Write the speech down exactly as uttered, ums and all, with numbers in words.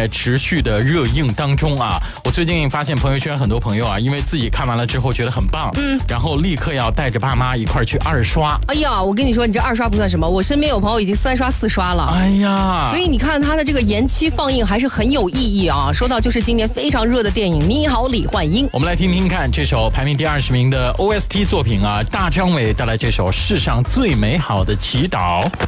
在持续的热映当中啊。我最近发现朋友圈很多朋友啊，因为自己看完了之后觉得很棒，嗯，然后立刻要带着爸妈一块儿去二刷。 哎呀，我跟你说，你这二刷不算什么，我身边有朋友已经三刷四刷了。 哎呀， 所以你看它的这个延期放映还是很有意义啊。说到就是今年非常热的电影《你好，李焕英》， 我们来听听看这首排名第二十名的 O S T 作品啊，大张伟带来这首《世上最美好的祈祷》。